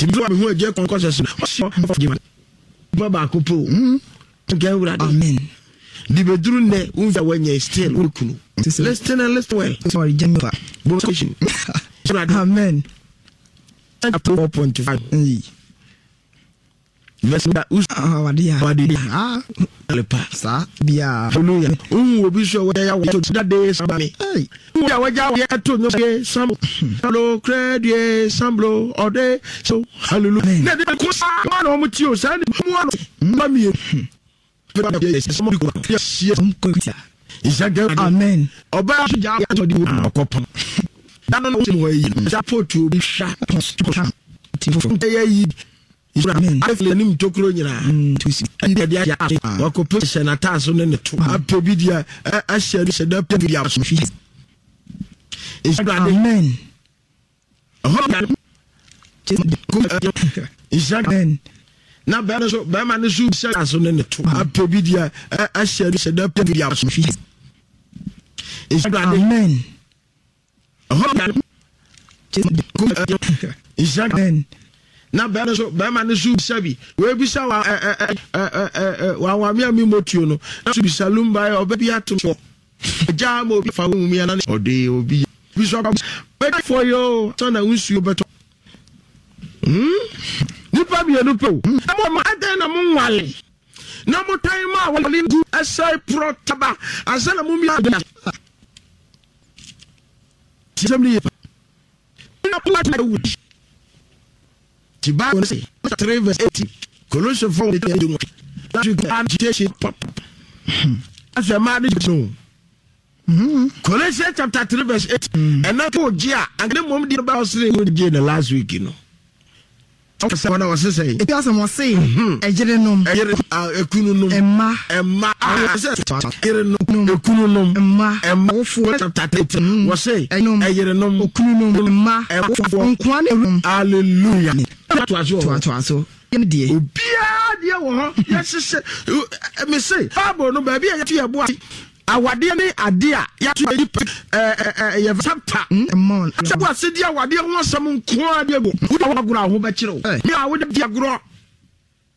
Tibua me hu je concussion baba kopo amen di bedru ne unza wanye still ukunu listen and listen well sorry Jennifer amen 4.5 verse wadia le pa sa bia hallelujah obi so we ya to that day sabame ya waja we to no ge sam hello credit samblo ode so hallelujah na de ko sa ma no mu ti o sa ni mu ano mami amen oba ja to di okopon dan no mo yi support obi sha yi Amen. I feel him to Cronyana. And the idea of position at us on the two. Apobidia, I shall said up to the house. Amen. Amen. Now, Baman is us on the two. Apobidia, I shall said up to the house. Amen. Na bema no su sabi we bi sa wa mi motio no na su bi salumba obabi ato ja mo bi fa wo mi ana ode obi bi so wait for you so na unsu beto nipa bi enu pe mo ma ade na mo nwale na mo tan ma wale ndu asai pro taba asana mo mi ade Assembly na plata wood Bible say 3 verse 18 Colossians 4 that you can teach it pop as a man no Colossians chapter 3 verse 18 and not Gia and the mom did about saying with Gia last week you know what I was saying it was saying ejerenum ekununum emma ekununum emma ofu chapter 13 was say ejerenum ekununum emma ofu hallelujah to aso die obia die wo ho yes me say Bible no ba bia ya bo awade ne ade a ya to yi ya chapter emma so bo ase dia awade ho asam nko ade go wo agoro ho ba kire o me a wo de agoro